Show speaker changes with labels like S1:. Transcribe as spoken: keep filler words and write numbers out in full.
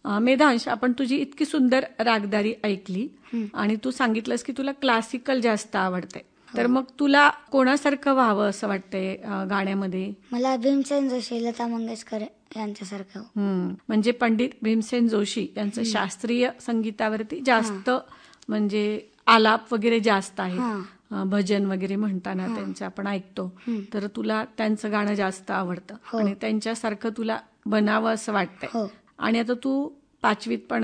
S1: अ, मेधांश, आपण तुझी इतकी सुंदर रागदारी ऐकली आणि तू सांगितलंस की तुला क्लासिकल जास्त आवडते, तर मग तुला कोणासारखं व्हावं असं वाटतंय अ, गाण्यामध्ये?
S2: मला भीमसेन जोशी, लता मंगेशकर यांच्यासारखं.
S1: हम्म, म्हणजे पंडित भीमसेन जोशी यांचं शास्त्रीय संगीतावरती जास्त म्हणजे आलाप वगैरे जास्त आहे.
S2: हां.
S1: अ, भजन वगैरे म्हणताना त्यांचं आपण ऐकतो, तर तुला त्यांचं गाणं जास्त आवडतं आणि त्यांच्यासारखं तुला बनावं असं वाटतंय.
S2: हो.
S1: आणि आता तू पाचवीत पण